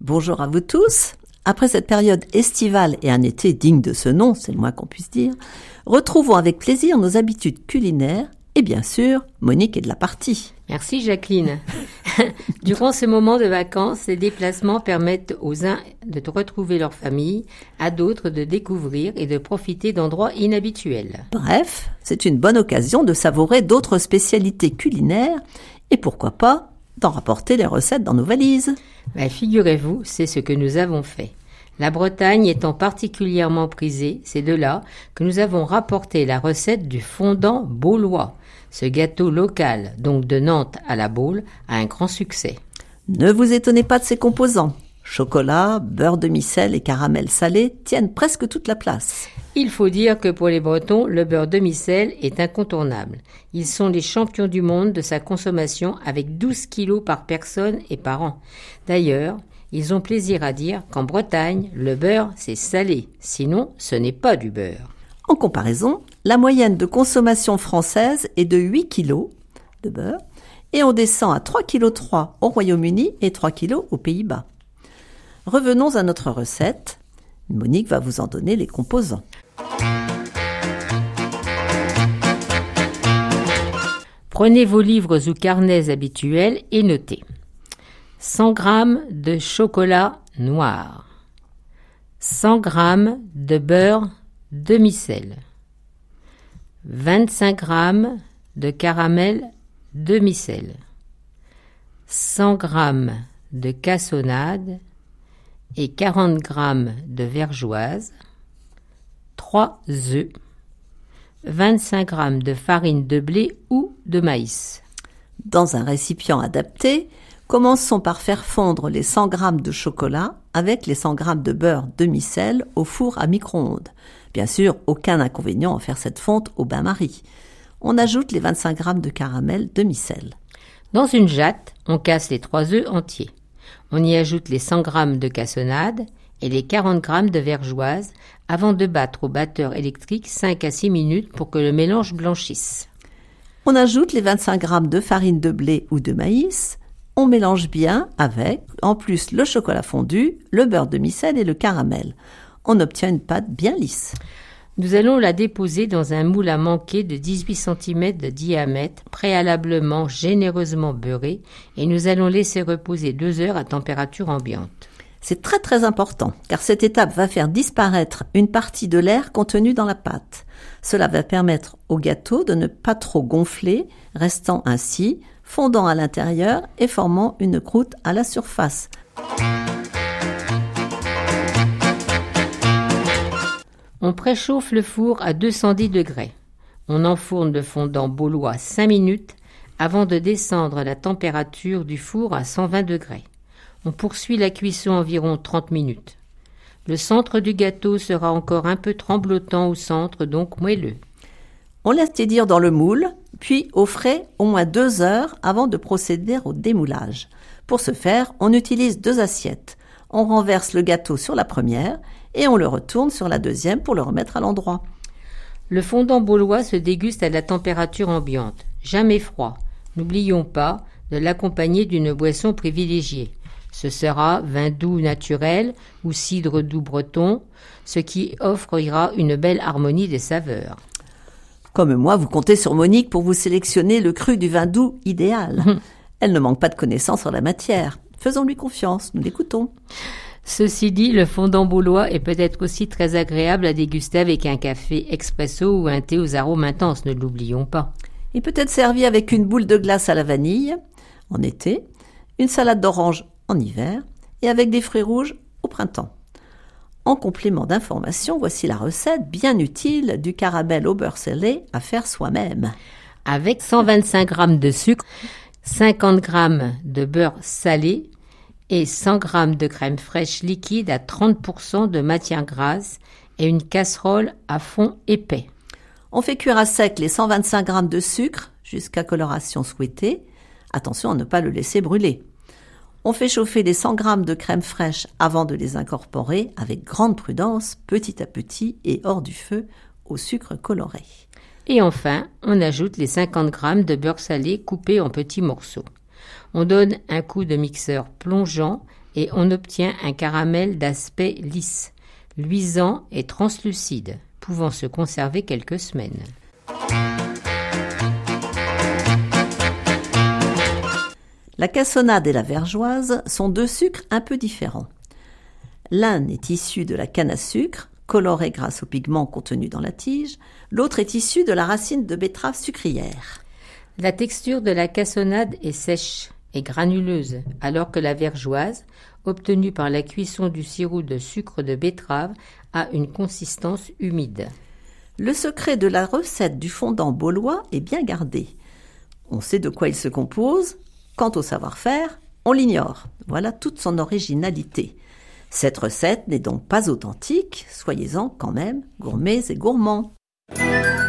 Bonjour à vous tous. Après cette période estivale et un été digne de ce nom, c'est le moins qu'on puisse dire, retrouvons avec plaisir nos habitudes culinaires et bien sûr, Monique est de la partie. Merci Jacqueline. Durant ce moment de vacances, les déplacements permettent aux uns de retrouver leur famille, à d'autres de découvrir et de profiter d'endroits inhabituels. Bref, c'est une bonne occasion de savourer d'autres spécialités culinaires et pourquoi pas d'en rapporter les recettes dans nos valises. Figurez-vous, c'est ce que nous avons fait. La Bretagne étant particulièrement prisée, c'est de là que nous avons rapporté la recette du fondant baulois. Ce gâteau local, donc de Nantes à la Baule, a un grand succès. Ne vous étonnez pas de ses composants. Chocolat, beurre demi-sel et caramel salé tiennent presque toute la place. Il faut dire que pour les Bretons, le beurre demi-sel est incontournable. Ils sont les champions du monde de sa consommation avec 12 kilos par personne et par an. D'ailleurs, ils ont plaisir à dire qu'en Bretagne, le beurre, c'est salé. Sinon, ce n'est pas du beurre. En comparaison, la moyenne de consommation française est de 8 kg de beurre et on descend à 3,3 kg au Royaume-Uni et 3 kg aux Pays-Bas. Revenons à notre recette. Monique va vous en donner les composants. Prenez vos livres ou carnets habituels et notez. 100 g de chocolat noir, 100 g de beurre demi-sel, 25 g de caramel demi-sel, 100 g de cassonade et 40 g de vergeoise, 3 œufs, 25 g de farine de blé ou de maïs. Dans un récipient adapté, commençons par faire fondre les 100 g de chocolat avec les 100 g de beurre demi-sel au four à micro-ondes. Bien sûr, aucun inconvénient à faire cette fonte au bain-marie. On ajoute les 25 g de caramel demi-sel. Dans une jatte, on casse les 3 œufs entiers. On y ajoute les 100 g de cassonade et les 40 g de vergeoise avant de battre au batteur électrique 5 à 6 minutes pour que le mélange blanchisse. On ajoute les 25 g de farine de blé ou de maïs. On mélange bien avec, en plus, le chocolat fondu, le beurre demi-sel et le caramel. On obtient une pâte bien lisse. Nous allons la déposer dans un moule à manquer de 18 cm de diamètre, préalablement généreusement beurré, et nous allons laisser reposer 2 heures à température ambiante. C'est très très important, car cette étape va faire disparaître une partie de l'air contenu dans la pâte. Cela va permettre au gâteau de ne pas trop gonfler, restant ainsi fondant à l'intérieur et formant une croûte à la surface. On préchauffe le four à 210 degrés. On enfourne le fondant baulois 5 minutes avant de descendre la température du four à 120 degrés. On poursuit la cuisson environ 30 minutes. Le centre du gâteau sera encore un peu tremblotant au centre, donc moelleux. On laisse tiédir dans le moule, puis au frais au moins 2 heures avant de procéder au démoulage. Pour ce faire, on utilise 2 assiettes. On renverse le gâteau sur la première et on le retourne sur la deuxième pour le remettre à l'endroit. Le fondant baulois se déguste à la température ambiante, jamais froid. N'oublions pas de l'accompagner d'une boisson privilégiée. Ce sera vin doux naturel ou cidre doux breton, ce qui offrira une belle harmonie des saveurs. Comme moi, vous comptez sur Monique pour vous sélectionner le cru du vin doux idéal. Elle ne manque pas de connaissances en la matière. Faisons-lui confiance, nous l'écoutons. Ceci dit, le fondant baulois est peut-être aussi très agréable à déguster avec un café expresso ou un thé aux arômes intenses, ne l'oublions pas. Il peut être servi avec une boule de glace à la vanille en été, une salade d'orange en hiver et avec des fruits rouges au printemps. En complément d'information, voici la recette bien utile du caramel au beurre salé à faire soi-même. Avec 125 g de sucre, 50 g de beurre salé et 100 g de crème fraîche liquide à 30% de matière grasse et une casserole à fond épais. On fait cuire à sec les 125 g de sucre jusqu'à coloration souhaitée. Attention à ne pas le laisser brûler. On fait chauffer les 100 g de crème fraîche avant de les incorporer avec grande prudence, petit à petit et hors du feu, au sucre coloré. Et enfin, on ajoute les 50 g de beurre salé coupé en petits morceaux. On donne un coup de mixeur plongeant et on obtient un caramel d'aspect lisse, luisant et translucide, pouvant se conserver quelques semaines. La cassonade et la vergeoise sont deux sucres un peu différents. L'un est issu de la canne à sucre, colorée grâce aux pigments contenus dans la tige, l'autre est issu de la racine de betterave sucrière. La texture de la cassonade est sèche et granuleuse, alors que la vergeoise, obtenue par la cuisson du sirop de sucre de betterave, a une consistance humide. Le secret de la recette du fondant baulois est bien gardé. On sait de quoi il se compose. Quant au savoir-faire, on l'ignore. Voilà toute son originalité. Cette recette n'est donc pas authentique, soyez-en quand même gourmets et gourmands.